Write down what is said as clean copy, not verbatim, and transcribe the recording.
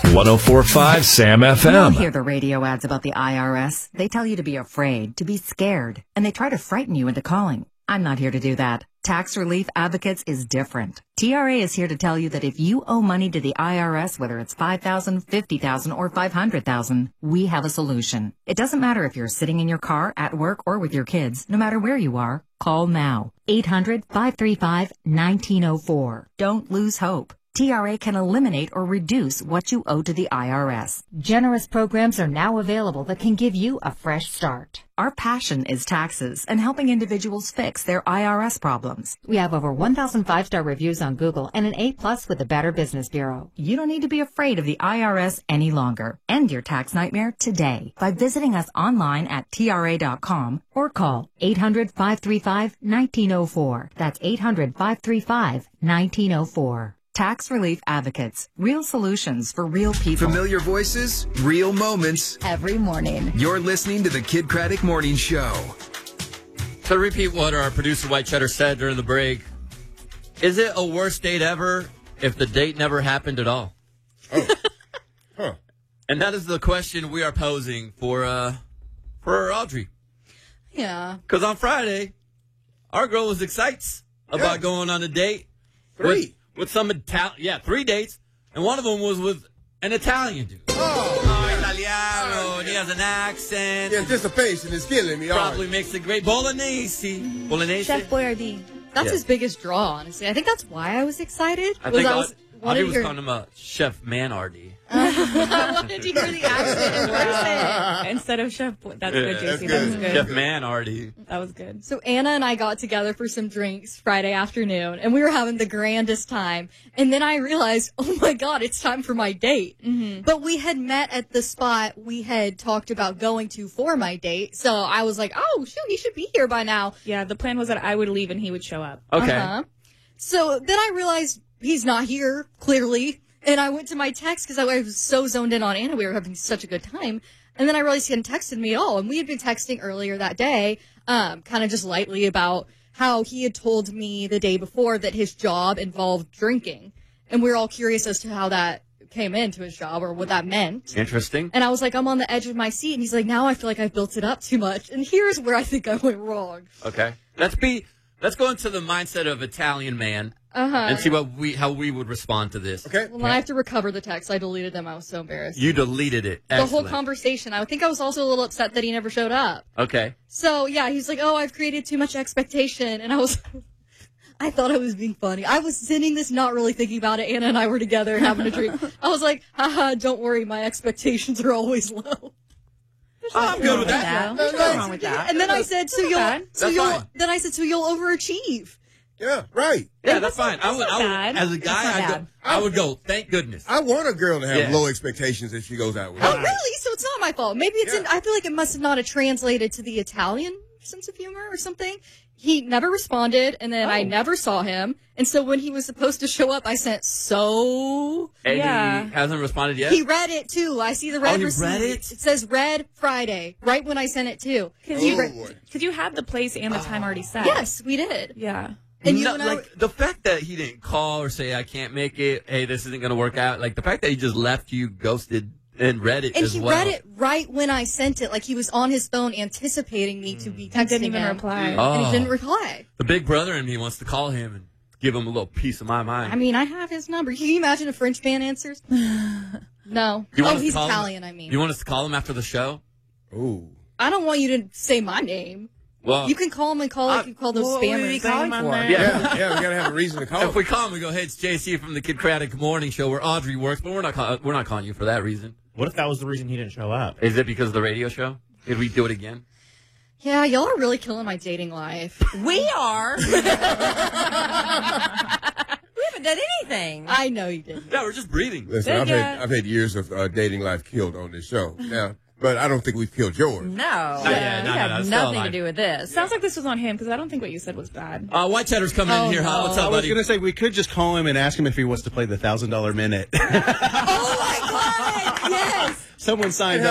104.5 Sam You FM. hear the radio ads about the IRS. They tell you to be afraid, to be scared, and they try to frighten you into calling. I'm not here to do that. Tax Relief Advocates is different. TRA is here to tell you that if you owe money to the IRS, whether it's $5,000, $50,000, or $500,000, we have a solution. It doesn't matter if you're sitting in your car, at work, or with your kids. No matter where you are, call now. 800-535-1904. Don't lose hope. TRA can eliminate or reduce what you owe to the IRS. Generous programs are now available that can give you a fresh start. Our passion is taxes and helping individuals fix their IRS problems. We have over 1,000 5-star reviews on Google and an A+ with the Better Business Bureau. You don't need to be afraid of the IRS any longer. End your tax nightmare today by visiting us online at TRA.com or call 800-535-1904. That's 800-535-1904. Tax Relief Advocates. Real solutions for real people. Familiar voices, real moments. Every morning. You're listening to the Kid Craddock Morning Show. To repeat what our producer White Cheddar said during the break, is it a worst date ever if the date never happened at all? Oh. Huh. And that is the question we are posing for Audrey. Yeah. Because on Friday, our girl was excited about going on a date. Three. With some Italian, 3 dates, and one of them was with an Italian dude. Italiano, and he has an accent. The anticipation is killing me. Probably makes a great bolognese. Chef Boyardee. That's his biggest draw, honestly. I think that's why I was excited. I think Audrey was calling him Chef Manardi. I wanted to hear the accent in person. Instead of Chef Boy. That's good, JC. That was good. Chef Manardi. That was good. So Anna and I got together for some drinks Friday afternoon, and we were having the grandest time. And then I realized, oh my God, it's time for my date. Mm-hmm. But we had met at the spot we had talked about going to for my date. So I was like, oh, shoot, he should be here by now. Yeah, the plan was that I would leave and he would show up. Okay. So then I realized he's not here, clearly. And I went to my text because I was so zoned in on Anna. We were having such a good time. And then I realized he hadn't texted me at all. And we had been texting earlier that day, kind of just lightly about how he had told me the day before that his job involved drinking. And we were all curious as to how that came into his job or what that meant. Interesting. And I was like, I'm on the edge of my seat. And he's like, now I feel like I've built it up too much. And here's where I think I went wrong. Okay. Let's go into the mindset of Italian man. And see how we would respond to this. Okay. Well, I have to recover the text. I deleted them. I was so embarrassed. You deleted it. Excellent. The whole conversation. I think I was also a little upset that he never showed up. Okay. So, yeah, he's like, oh, I've created too much expectation. And I thought I was being funny. I was sending this not really thinking about it. Anna and I were together having a drink. I was like, haha, don't worry. My expectations are always low. I'm good with that. There's nothing wrong with that. And then I said, so you'll overachieve. Yeah, right. Yeah, that's fine. I would, as a guy, I would go, thank goodness. I want a girl to have low expectations if she goes out with me. Oh, really? So it's not my fault. Maybe it's I feel like it must have not have translated to the Italian sense of humor or something. He never responded, and then I never saw him. And so when he was supposed to show up, I sent And he hasn't responded yet? He read it, too. I see the red receipt. Read it? It says Red Friday, right when I sent it, too. Because you had the place and the time already set. Yes, we did. Yeah. And the fact that he didn't call or say, I can't make it, hey, this isn't going to work out, like the fact that he just left you ghosted and read it as well. And he read it right when I sent it, like he was on his phone anticipating me to be texting didn't even him. reply. And he didn't reply. The big brother in me wants to call him and give him a little piece of my mind. I mean, I have his number. Can you imagine a French man answers? No. He's Italian, I mean. You want us to call him after the show? Ooh. I don't want you to say my name. Well, you can call him and call like you call those spammers. Yeah, we got to have a reason to call him. If we call him, we go, hey, it's JC from the Kid Craddock Morning Show where Audrey works, but we're not calling you for that reason. What if that was the reason he didn't show up? Is it because of the radio show? Did we do it again? Yeah, y'all are really killing my dating life. We are. We haven't done anything. I know you didn't. Yeah, we're just breathing. Listen, I've had years of dating life killed on this show. Now, but I don't think we've killed yours. No. We have nothing to do with this. Sounds like this was on him because I don't think what you said was bad. White Cheddar's coming in here. No. What's up, buddy? I was going to say we could just call him and ask him if he wants to play the $1,000 minute. Oh my God! Yes. Someone signed up.